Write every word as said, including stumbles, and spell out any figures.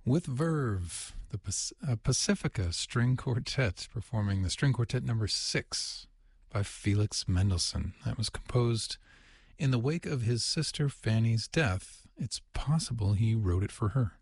with Verve, the Pac- uh, Pacifica String Quartet, performing the String Quartet number six by Felix Mendelssohn. That was composed in the wake of his sister Fanny's death. It's possible he wrote it for her.